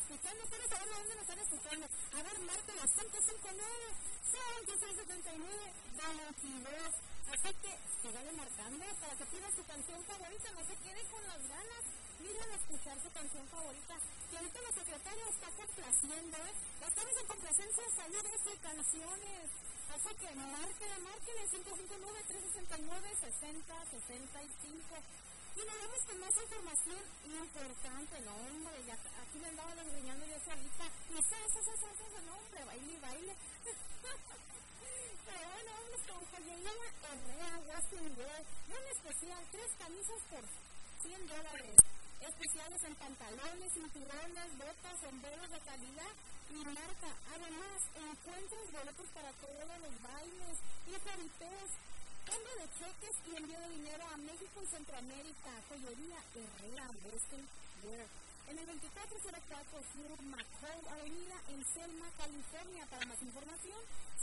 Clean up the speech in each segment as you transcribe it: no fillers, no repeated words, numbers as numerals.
escuchando. Quiero saber de dónde nos están escuchando. A ver, marquen las 559 679 22. Así que síganle marcando para que pida su canción favorita, no se quede con las ganas. Miren a escuchar su canción favorita. Que ahorita la secretaria está complaciendo, estamos en complacencia libre de canciones. Así que marquen el 559-369-6065. Y nos vamos con más información importante. No, hombre, ya aquí me andaba desgreñando yo solita. Y eso, no, hombre, baile. Pero bueno, vamos con Joyería Herrera Washington. Un especial, 3 camisas por $100. Especiales en pantalones, cinturones, botas, sombreros de calidad y marca. Además, encuentras boletos para todos los bailes y jaripeos. Cambio de cheques y envío de dinero a México y Centroamérica. Joyería Herrera Western Wear. En el 2404 Sur McCall Avenida en Selma, California. Para más información,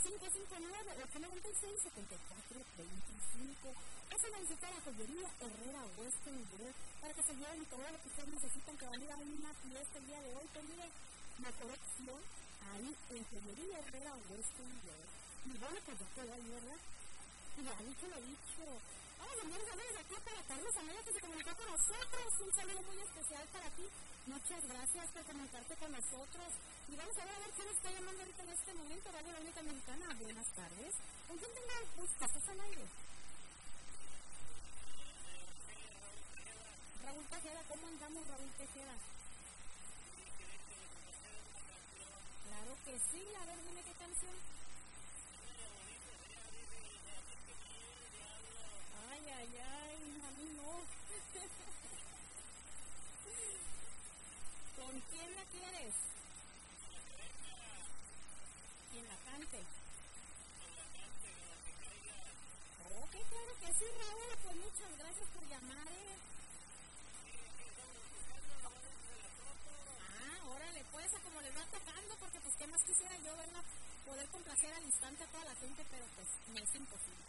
559-896-7425. Pasen a visitar a Joyería Herrera Western Wear para que se lleven todo lo que ustedes necesitan, que van a ir a una fiesta el día de hoy. Tengan mejor opción ahí en Joyería Herrera Western Wear. Y bueno, pues yo estoy ahí, ¿verdad? Y ya lo dicho. Vamos a enviar saludos aquí para Carlos Amaya, que se comunicó con nosotros. Un saludo muy especial para ti. Muchas gracias por comunicarte con nosotros. Y vamos a ver quién está llamando ahorita en este momento. Radio La Única Mexicana. Buenas tardes. ¿Con quién tengo el gusto? ¿Estás al aire? Raúl Tejeda. ¿Cómo andamos, Raúl Tejeda? Claro que sí. A ver, dime qué canción. Ay, a mí no. ¿Con quién la quieres? ¿Quién la cante? Ok, claro que sí, Raúl. Pues muchas gracias por llamar, órale, pues, a como les va tocando, porque pues qué más quisiera yo, ¿verdad? Poder complacer al instante a toda la gente, pero pues no es imposible.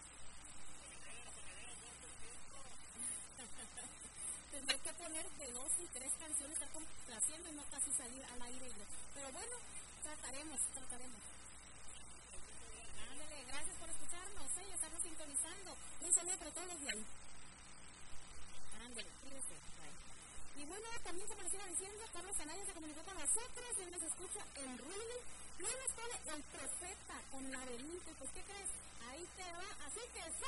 Tendré que poner de 2 y 3 canciones, estar complaciendo y no casi salir al aire. Pero bueno, trataremos. Ándale, gracias por escucharnos, y estarnos sintonizando. Un saludo para todos de ahí. Ándale, cuídese, bye. Y bueno, también como les iba diciendo, Carlos Anaya se comunicó con nosotros, él nos escucha en Rudy. Y él nos pone El Profeta con Laberinto. Pues, ¿qué crees? Ahí te va, así que